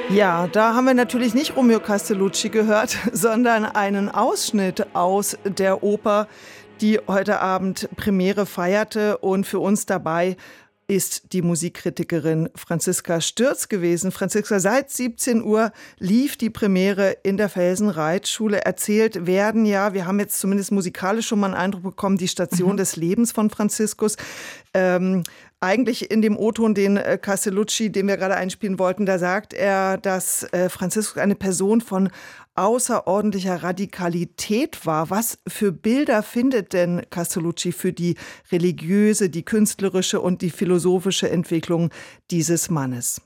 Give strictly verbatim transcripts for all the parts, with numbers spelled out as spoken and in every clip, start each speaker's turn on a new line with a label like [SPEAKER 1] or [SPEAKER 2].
[SPEAKER 1] Ja, da haben wir natürlich nicht Romeo Castellucci gehört, sondern einen Ausschnitt aus der Oper, die heute Abend Premiere feierte. Und für uns dabei ist die Musikkritikerin Franziska Stürz gewesen. Franziska, seit siebzehn Uhr lief die Premiere in der Felsenreitschule. Erzählt werden ja, wir haben jetzt zumindest musikalisch schon mal einen Eindruck bekommen, die Station mhm. des Lebens von Franziskus. Ähm, Eigentlich in dem O-Ton, den äh, Castellucci, den wir gerade einspielen wollten, da sagt er, dass äh, Franziskus eine Person von außerordentlicher Radikalität war. Was für Bilder findet denn Castellucci für die religiöse, die künstlerische und die philosophische Entwicklung dieses Mannes?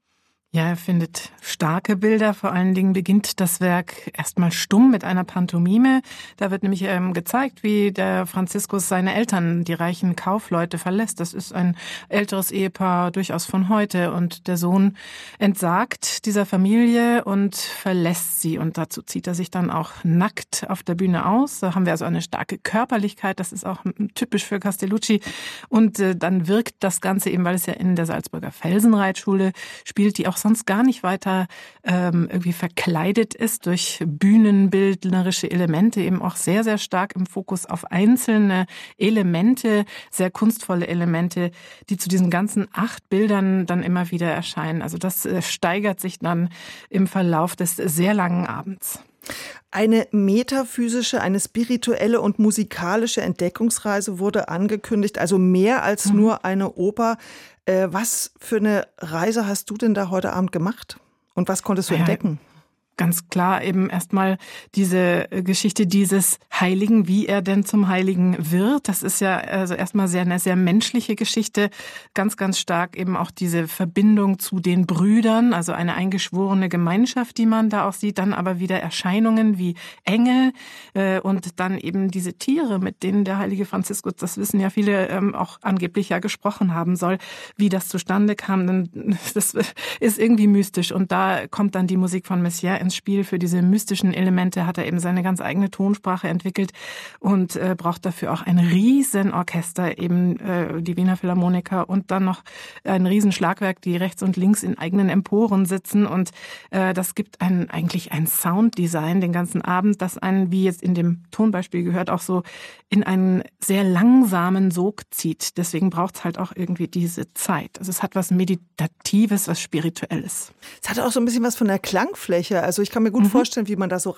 [SPEAKER 2] Ja, er findet starke Bilder. Vor allen Dingen beginnt das Werk erstmal stumm mit einer Pantomime. Da wird nämlich ähm, gezeigt, wie der Franziskus seine Eltern, die reichen Kaufleute, verlässt. Das ist ein älteres Ehepaar, durchaus von heute. Und der Sohn entsagt dieser Familie und verlässt sie. Und dazu zieht er sich dann auch nackt auf der Bühne aus. Da haben wir also eine starke Körperlichkeit. Das ist auch typisch für Castellucci. Und äh, dann wirkt das Ganze eben, weil es ja in der Salzburger Felsenreitschule spielt, die auch sonst gar nicht weiter ähm, irgendwie verkleidet ist durch bühnenbildnerische Elemente, eben auch sehr, sehr stark im Fokus auf einzelne Elemente, sehr kunstvolle Elemente, die zu diesen ganzen acht Bildern dann immer wieder erscheinen. Also das äh, steigert sich dann im Verlauf des sehr langen Abends.
[SPEAKER 1] Eine metaphysische, eine spirituelle und musikalische Entdeckungsreise wurde angekündigt, also mehr als mhm. nur eine Oper. Äh, was für eine Reise hast du denn da heute Abend gemacht? Und was konntest du ja, entdecken?
[SPEAKER 2] Ganz klar eben erstmal diese Geschichte dieses Heiligen, wie er denn zum Heiligen wird. Das ist ja also erstmal sehr eine sehr menschliche Geschichte. Ganz, ganz stark eben auch diese Verbindung zu den Brüdern, also eine eingeschworene Gemeinschaft, die man da auch sieht. Dann aber wieder Erscheinungen wie Engel äh, und dann eben diese Tiere, mit denen der heilige Franziskus, das wissen ja viele, ähm, auch angeblich ja gesprochen haben soll. Wie das zustande kam, das ist irgendwie mystisch. Und da kommt dann die Musik von Messiaen ins Spiel. Für diese mystischen Elemente hat er eben seine ganz eigene Tonsprache entwickelt und äh, braucht dafür auch ein Riesenorchester, eben äh, die Wiener Philharmoniker und dann noch ein Riesenschlagwerk, die rechts und links in eigenen Emporen sitzen und äh, das gibt ein, eigentlich ein Sounddesign den ganzen Abend, das einen, wie jetzt in dem Tonbeispiel gehört, auch so in einen sehr langsamen Sog zieht. Deswegen braucht es halt auch irgendwie diese Zeit. Also es hat was Meditatives, was Spirituelles.
[SPEAKER 1] Es hat auch so ein bisschen was von der Klangfläche. Also ich kann mir gut mhm. vorstellen, wie man da so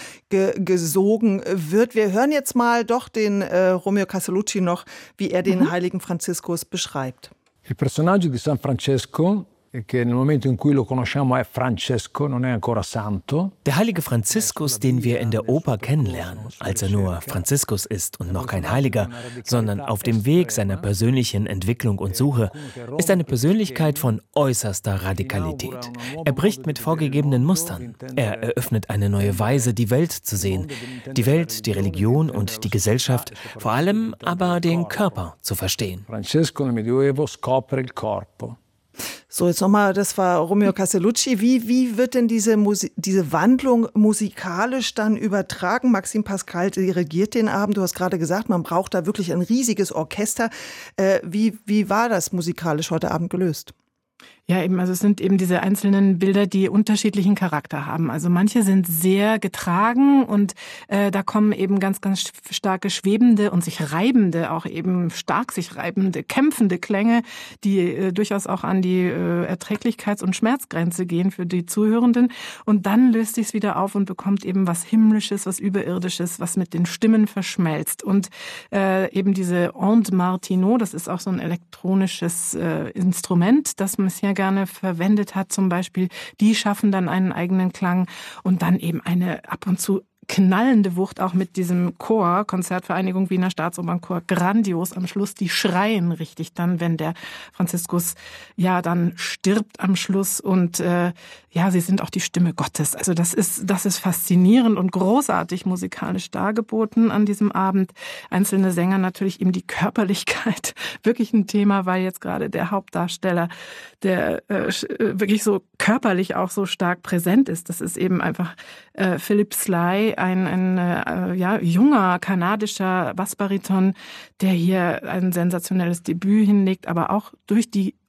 [SPEAKER 1] reingesogen wird. Wir hören jetzt mal doch den äh, Romeo Castellucci noch, wie er den mhm. heiligen Franziskus beschreibt.
[SPEAKER 3] Il personaggio di San Francesco, che nel momento in cui lo conosciamo è Francesco, non è ancora santo.
[SPEAKER 4] Der heilige Franziskus, den wir in der Oper kennenlernen, als er nur Franziskus ist und noch kein Heiliger, sondern auf dem Weg seiner persönlichen Entwicklung und Suche, ist eine Persönlichkeit von äußerster Radikalität. Er bricht mit vorgegebenen Mustern. Er eröffnet eine neue Weise, die Welt zu sehen. Die Welt, die Religion und die Gesellschaft, vor allem aber den Körper zu verstehen.
[SPEAKER 3] Francesco nel Medioevo scopre il corpo.
[SPEAKER 1] So, jetzt nochmal, das war Romeo Castellucci. Wie, wie wird denn diese, Musi- diese Wandlung musikalisch dann übertragen? Maxime Pascal dirigiert den Abend. Du hast gerade gesagt, man braucht da wirklich ein riesiges Orchester. Äh, wie, wie war das musikalisch heute Abend gelöst?
[SPEAKER 2] Ja, eben, also es sind eben diese einzelnen Bilder, die unterschiedlichen Charakter haben. Also manche sind sehr getragen und äh, da kommen eben ganz, ganz starke schwebende und sich reibende, auch eben stark sich reibende, kämpfende Klänge, die äh, durchaus auch an die äh, Erträglichkeits- und Schmerzgrenze gehen für die Zuhörenden. Und dann löst sich's wieder auf und bekommt eben was Himmlisches, was Überirdisches, was mit den Stimmen verschmelzt. Und äh, eben diese Ondes Martineau, das ist auch so ein elektronisches äh, Instrument, das man ja gerne verwendet hat zum Beispiel, die schaffen dann einen eigenen Klang und dann eben eine ab und zu knallende Wucht, auch mit diesem Chor, Konzertvereinigung Wiener Staatsopernchor, grandios am Schluss. Die schreien richtig dann, wenn der Franziskus ja dann stirbt am Schluss und äh, ja, sie sind auch die Stimme Gottes. Also das ist das ist faszinierend und großartig musikalisch dargeboten an diesem Abend. Einzelne Sänger natürlich eben die Körperlichkeit, wirklich ein Thema, weil jetzt gerade der Hauptdarsteller, der äh, wirklich so körperlich auch so stark präsent ist. Das ist eben einfach äh, Philip Sly, ein, ein äh, ja, junger kanadischer Bassbariton, der hier ein sensationelles Debüt hinlegt, aber auch durch die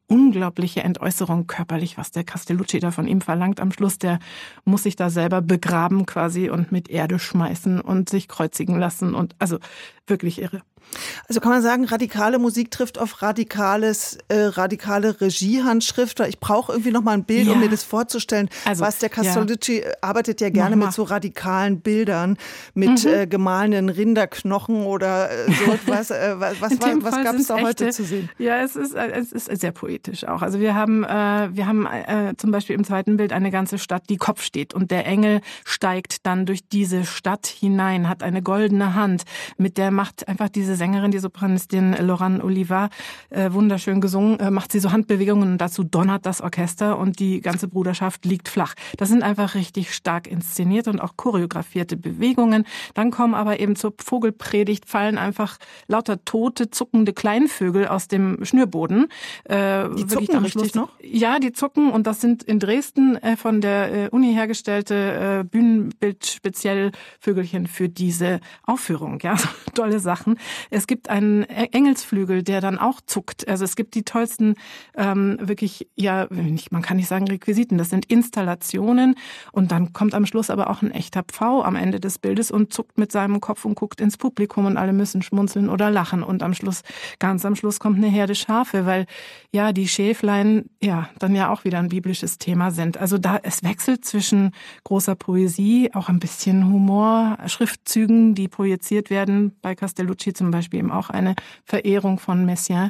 [SPEAKER 2] unglaubliche Entäußerung körperlich, was der Castellucci da von ihm verlangt. Am Schluss, der muss sich da selber begraben quasi und mit Erde schmeißen und sich kreuzigen lassen und also wirklich irre.
[SPEAKER 1] Also kann man sagen, radikale Musik trifft auf radikales, äh, radikale Regiehandschrift. Ich brauche irgendwie noch mal ein Bild, ja. um mir das vorzustellen. Also, was der Castellucci ja. arbeitet ja gerne mit so radikalen Bildern, mit mhm. äh, gemahlenen Rinderknochen oder äh, so etwas. Äh, was was, was gab es da heute zu sehen?
[SPEAKER 2] Ja, es ist, es ist sehr poetisch auch. Also wir haben, äh, wir haben äh, zum Beispiel im zweiten Bild eine ganze Stadt, die Kopf steht und der Engel steigt dann durch diese Stadt hinein, hat eine goldene Hand, mit der macht einfach diese Sängerin, die Sopranistin Laurent Oliva, äh, wunderschön gesungen, äh, macht sie so Handbewegungen und dazu donnert das Orchester und die ganze Bruderschaft liegt flach. Das sind einfach richtig stark inszeniert und auch choreografierte Bewegungen. Dann kommen aber eben zur Vogelpredigt, fallen einfach lauter tote, zuckende Kleinvögel aus dem Schnürboden.
[SPEAKER 1] Äh, die zucken richtig noch?
[SPEAKER 2] Ja, die zucken und das sind in Dresden äh, von der äh, Uni hergestellte äh, Bühnenbild speziell Vögelchen für diese Aufführung. Ja, tolle Sachen. Es gibt einen Engelsflügel, der dann auch zuckt. Also es gibt die tollsten, ähm, wirklich, ja, nicht, man kann nicht sagen Requisiten, das sind Installationen und dann kommt am Schluss aber auch ein echter Pfau am Ende des Bildes und zuckt mit seinem Kopf und guckt ins Publikum und alle müssen schmunzeln oder lachen und am Schluss, ganz am Schluss kommt eine Herde Schafe, weil ja die Schäflein ja dann ja auch wieder ein biblisches Thema sind. Also da, es wechselt zwischen großer Poesie, auch ein bisschen Humor, Schriftzügen, die projiziert werden, bei Castellucci zum Beispiel eben auch eine Verehrung von Messiaen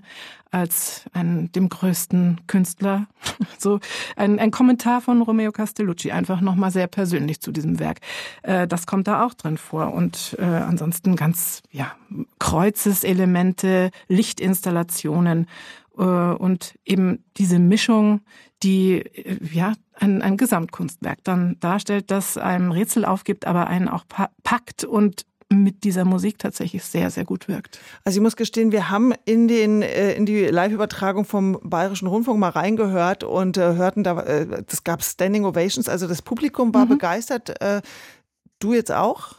[SPEAKER 2] als einen, dem größten Künstler. So ein, ein Kommentar von Romeo Castellucci, einfach nochmal sehr persönlich zu diesem Werk. Äh, das kommt da auch drin vor. Und äh, ansonsten ganz, ja, Kreuzeselemente, Lichtinstallationen äh, und eben diese Mischung, die, äh, ja, ein, ein Gesamtkunstwerk dann darstellt, das einem Rätsel aufgibt, aber einen auch pa- packt und mit dieser Musik tatsächlich sehr, sehr gut wirkt.
[SPEAKER 1] Also ich muss gestehen, wir haben in den in die Live-Übertragung vom Bayerischen Rundfunk mal reingehört und äh, hörten da, äh, das gab Standing Ovations, also das Publikum war mhm. begeistert. Äh, du jetzt auch?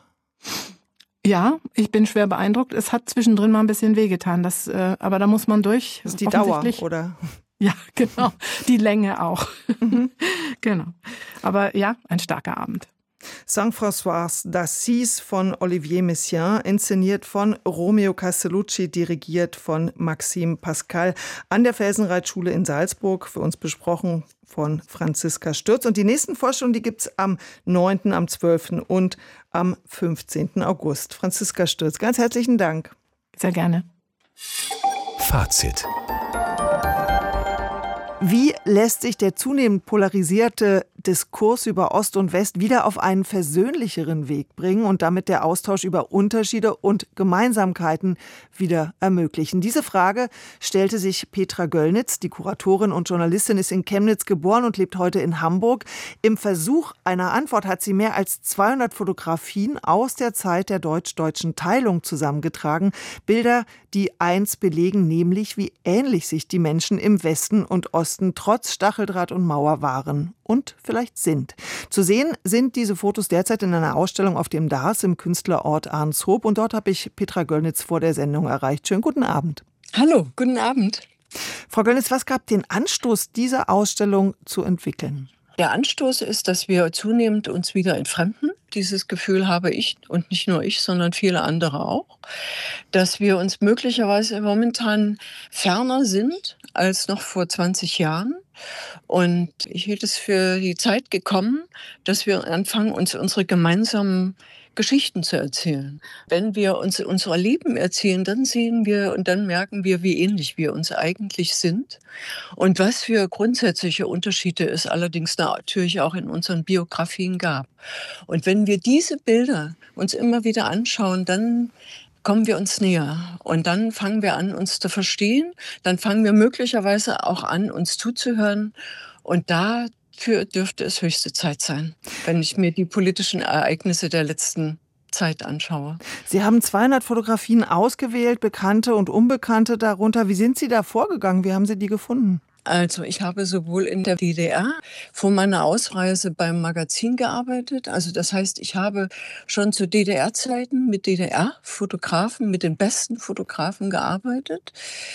[SPEAKER 2] Ja, ich bin schwer beeindruckt. Es hat zwischendrin mal ein bisschen wehgetan, das, äh, aber da muss man durch.
[SPEAKER 1] Das ist die Dauer, oder?
[SPEAKER 2] Ja, genau. Die Länge auch. Mhm. Genau. Aber ja, ein starker Abend.
[SPEAKER 1] Saint-François d'Assise von Olivier Messiaen, inszeniert von Romeo Castellucci, dirigiert von Maxime Pascal an der Felsenreitschule in Salzburg, für uns besprochen von Franziska Stürz. Und die nächsten Vorstellungen, die gibt es am neunten, am zwölften und am fünfzehnten August. Franziska Stürz, ganz herzlichen Dank.
[SPEAKER 2] Sehr gerne.
[SPEAKER 5] Fazit.
[SPEAKER 1] Wie lässt sich der zunehmend polarisierte Diskurs über Ost und West wieder auf einen versöhnlicheren Weg bringen und damit der Austausch über Unterschiede und Gemeinsamkeiten wieder ermöglichen? Diese Frage stellte sich Petra Göllnitz. Die Kuratorin und Journalistin ist in Chemnitz geboren und lebt heute in Hamburg. Im Versuch einer Antwort hat sie mehr als zweihundert Fotografien aus der Zeit der deutsch-deutschen Teilung zusammengetragen. Bilder, die eins belegen, nämlich wie ähnlich sich die Menschen im Westen und Osten trotz Stacheldraht und Mauer waren und vielleicht sind. Zu sehen sind diese Fotos derzeit in einer Ausstellung auf dem D A R S im Künstlerort Arnshoop. Und dort habe ich Petra Göllnitz vor der Sendung erreicht. Schönen guten Abend.
[SPEAKER 6] Hallo, guten Abend.
[SPEAKER 1] Frau Göllnitz, was gab den Anstoß, diese Ausstellung zu entwickeln?
[SPEAKER 6] Der Anstoß ist, dass wir zunehmend uns wieder entfremden. Dieses Gefühl habe ich und nicht nur ich, sondern viele andere auch, dass wir uns möglicherweise momentan ferner sind als noch vor zwanzig Jahren. Und ich hielt es für die Zeit gekommen, dass wir anfangen, uns unsere gemeinsamen Geschichten zu erzählen. Wenn wir uns unser Leben erzählen, dann sehen wir und dann merken wir, wie ähnlich wir uns eigentlich sind und was für grundsätzliche Unterschiede es allerdings natürlich auch in unseren Biografien gab. Und wenn wir diese Bilder uns immer wieder anschauen, dann kommen wir uns näher und dann fangen wir an, uns zu verstehen, dann fangen wir möglicherweise auch an, uns zuzuhören und da Dafür dürfte es höchste Zeit sein, wenn ich mir die politischen Ereignisse der letzten Zeit anschaue.
[SPEAKER 1] Sie haben zweihundert Fotografien ausgewählt, bekannte und unbekannte darunter. Wie sind Sie da vorgegangen? Wie haben Sie die gefunden?
[SPEAKER 6] Also ich habe sowohl in der D D R vor meiner Ausreise beim Magazin gearbeitet. Also das heißt, ich habe schon zu D D R-Zeiten mit D D R-Fotografen, mit den besten Fotografen gearbeitet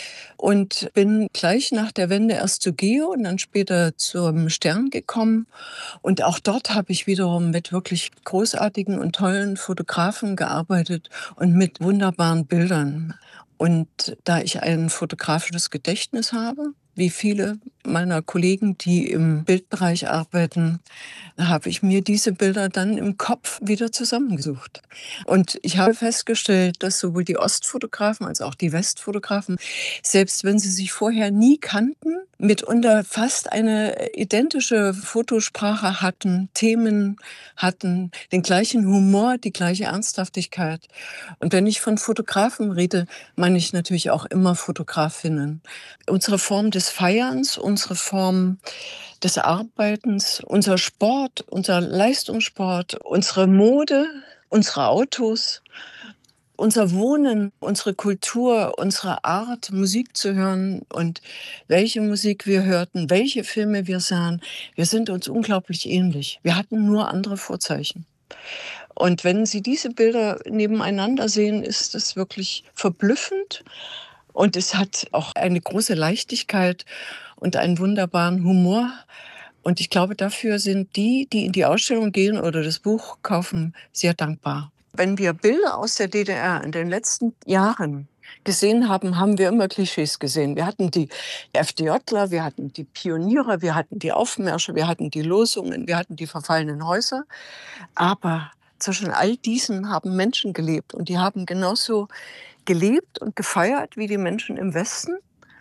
[SPEAKER 6] und bin gleich nach der Wende erst zu Geo und dann später zum Stern gekommen. Und auch dort habe ich wiederum mit wirklich großartigen und tollen Fotografen gearbeitet und mit wunderbaren Bildern. Und da ich ein fotografisches Gedächtnis habe, wie viele meiner Kollegen, die im Bildbereich arbeiten, habe ich mir diese Bilder dann im Kopf wieder zusammengesucht. Und ich habe festgestellt, dass sowohl die Ostfotografen als auch die Westfotografen, selbst wenn sie sich vorher nie kannten, mitunter fast eine identische Fotosprache hatten, Themen hatten, den gleichen Humor, die gleiche Ernsthaftigkeit. Und wenn ich von Fotografen rede, meine ich natürlich auch immer Fotografinnen. Unsere Form des Feierns, unsere Form des Arbeitens, unser Sport, unser Leistungssport, unsere Mode, unsere Autos, unser Wohnen, unsere Kultur, unsere Art, Musik zu hören und welche Musik wir hörten, welche Filme wir sahen, wir sind uns unglaublich ähnlich. Wir hatten nur andere Vorzeichen. Und wenn Sie diese Bilder nebeneinander sehen, ist es wirklich verblüffend. Und es hat auch eine große Leichtigkeit und einen wunderbaren Humor. Und ich glaube, dafür sind die, die in die Ausstellung gehen oder das Buch kaufen, sehr dankbar. Wenn wir Bilder aus der D D R in den letzten Jahren gesehen haben, haben wir immer Klischees gesehen. Wir hatten die FDJler, wir hatten die Pioniere, wir hatten die Aufmärsche, wir hatten die Losungen, wir hatten die verfallenen Häuser. Aber zwischen all diesen haben Menschen gelebt und die haben genauso gelebt und gefeiert wie die Menschen im Westen.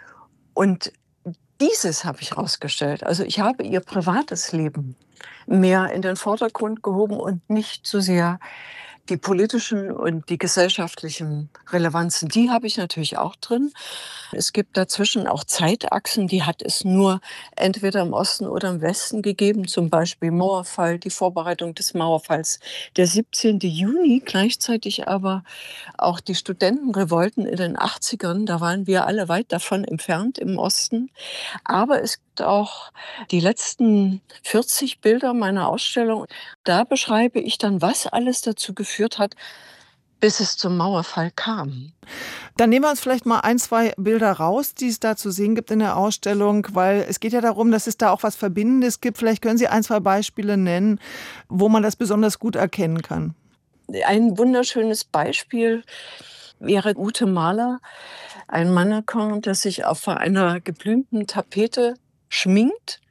[SPEAKER 6] Und dieses habe ich herausgestellt. Also ich habe ihr privates Leben mehr in den Vordergrund gehoben und nicht so sehr die politischen und die gesellschaftlichen Relevanzen. Die habe ich natürlich auch drin. Es gibt dazwischen auch Zeitachsen, die hat es nur entweder im Osten oder im Westen gegeben, zum Beispiel Mauerfall, die Vorbereitung des Mauerfalls, der siebzehnten Juni, gleichzeitig aber auch die Studentenrevolten in den achtzigern, da waren wir alle weit davon entfernt im Osten. Aber es gibt auch die letzten vierzig Bilder meiner Ausstellung. Da beschreibe ich dann, was alles dazu geführt hat, bis es zum Mauerfall kam.
[SPEAKER 1] Dann nehmen wir uns vielleicht mal ein, zwei Bilder raus, die es da zu sehen gibt in der Ausstellung, weil es geht ja darum, dass es da auch was Verbindendes gibt. Vielleicht können Sie ein, zwei Beispiele nennen, wo man das besonders gut erkennen kann.
[SPEAKER 6] Ein wunderschönes Beispiel wäre Ute Mahler, ein Mannequin, das sich auf einer geblümten Tapete schminkt.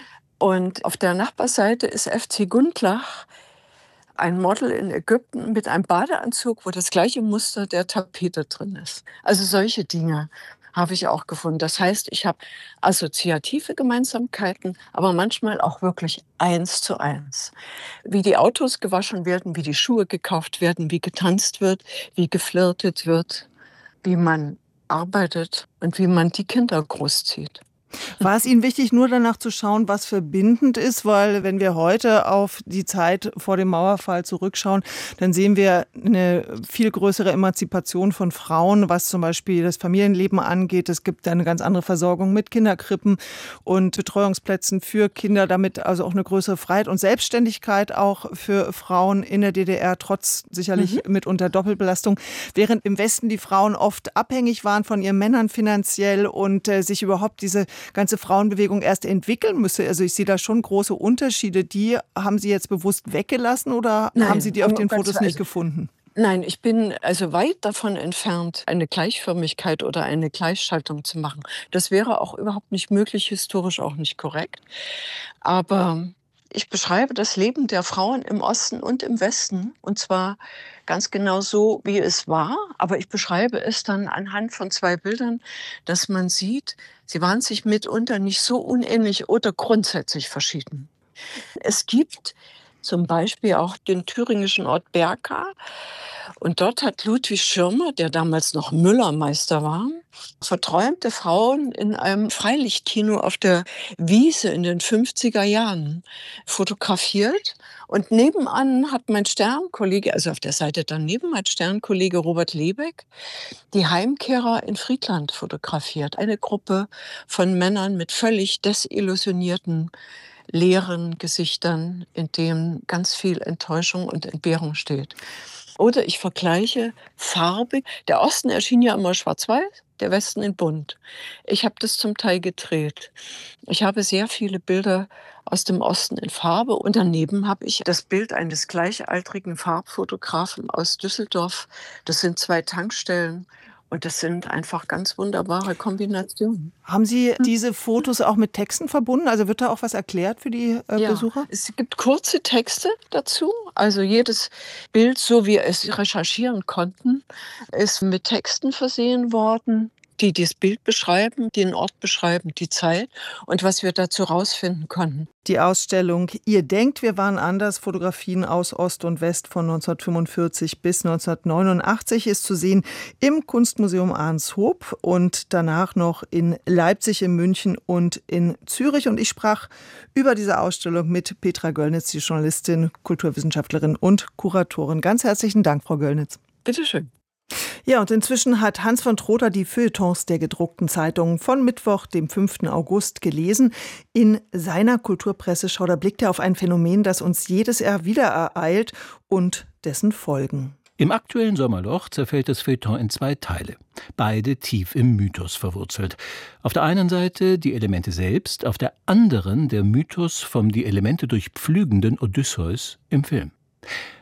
[SPEAKER 6] Und auf der Nachbarseite ist F C Gundlach, ein Model in Ägypten mit einem Badeanzug, wo das gleiche Muster der Tapete drin ist. Also solche Dinge habe ich auch gefunden. Das heißt, ich habe assoziative Gemeinsamkeiten, aber manchmal auch wirklich eins zu eins. Wie die Autos gewaschen werden, wie die Schuhe gekauft werden, wie getanzt wird, wie geflirtet wird, wie man arbeitet und wie man die Kinder großzieht.
[SPEAKER 1] War es Ihnen wichtig, nur danach zu schauen, was verbindend ist? Weil wenn wir heute auf die Zeit vor dem Mauerfall zurückschauen, dann sehen wir eine viel größere Emanzipation von Frauen, was zum Beispiel das Familienleben angeht. Es gibt eine ganz andere Versorgung mit Kinderkrippen und Betreuungsplätzen für Kinder, damit also auch eine größere Freiheit und Selbstständigkeit auch für Frauen in der D D R, trotz sicherlich mhm. mitunter Doppelbelastung. Während im Westen die Frauen oft abhängig waren von ihren Männern finanziell und äh, sich überhaupt diese ganze Frauenbewegung erst entwickeln müsse. Also ich sehe da schon große Unterschiede. Die haben Sie jetzt bewusst weggelassen oder Nein, haben Sie die auf den Fotos nicht gefunden?
[SPEAKER 6] Nein, ich bin also weit davon entfernt, eine Gleichförmigkeit oder eine Gleichschaltung zu machen. Das wäre auch überhaupt nicht möglich, historisch auch nicht korrekt. Aber ich beschreibe das Leben der Frauen im Osten und im Westen, und zwar ganz genau so, wie es war. Aber ich beschreibe es dann anhand von zwei Bildern, dass man sieht, sie waren sich mitunter nicht so unähnlich oder grundsätzlich verschieden. Es gibt Zum Beispiel auch den thüringischen Ort Berka. Und dort hat Ludwig Schirmer, der damals noch Müllermeister war, verträumte Frauen in einem Freilichtkino auf der Wiese in den fünfziger Jahren fotografiert. Und nebenan hat mein Sternkollege, also auf der Seite daneben, mein Sternkollege Robert Lebeck, die Heimkehrer in Friedland fotografiert. Eine Gruppe von Männern mit völlig desillusionierten, leeren Gesichtern, in denen ganz viel Enttäuschung und Entbehrung steht. Oder ich vergleiche farbig. Der Osten erschien ja immer schwarz-weiß, der Westen in bunt. Ich habe das zum Teil gedreht. Ich habe sehr viele Bilder aus dem Osten in Farbe und daneben habe ich das Bild eines gleichaltrigen Farbfotografen aus Düsseldorf. Das sind zwei Tankstellen. Und das sind einfach ganz wunderbare Kombinationen.
[SPEAKER 1] Haben Sie diese Fotos auch mit Texten verbunden? Also wird da auch was erklärt für die äh,
[SPEAKER 6] Ja,
[SPEAKER 1] Besucher?
[SPEAKER 6] es gibt kurze Texte dazu. Also jedes Bild, so wie wir es recherchieren konnten, ist mit Texten versehen worden, die das Bild beschreiben, den Ort beschreiben, die Zeit und was wir dazu rausfinden konnten.
[SPEAKER 1] Die Ausstellung Ihr denkt, wir waren anders, Fotografien aus Ost und West von neunzehnhundertfünfundvierzig bis neunzehnhundertneunundachtzig ist zu sehen im Kunstmuseum Arnshoop und danach noch in Leipzig, in München und in Zürich. Und ich sprach über diese Ausstellung mit Petra Göllnitz, die Journalistin, Kulturwissenschaftlerin und Kuratorin. Ganz herzlichen Dank, Frau Göllnitz.
[SPEAKER 6] Bitteschön.
[SPEAKER 1] Ja, und inzwischen hat Hans von Trotha die Feuilletons der gedruckten Zeitungen von Mittwoch, dem fünften August, gelesen. In seiner Kulturpresseschau, da blickt er auf ein Phänomen, das uns jedes Jahr wieder ereilt und dessen Folgen.
[SPEAKER 7] Im aktuellen Sommerloch zerfällt das Feuilleton in zwei Teile, beide tief im Mythos verwurzelt. Auf der einen Seite die Elemente selbst, auf der anderen der Mythos vom die Elemente durchpflügenden Odysseus im Film.